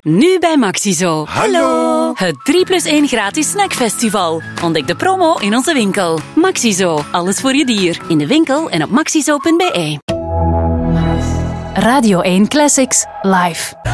Nu bij Maxizo. Hallo! Het 3+1 gratis snackfestival. Ontdek de promo in onze winkel. Maxizo, alles voor je dier. In de winkel en op maxizo.be. Radio 1 Classics, live.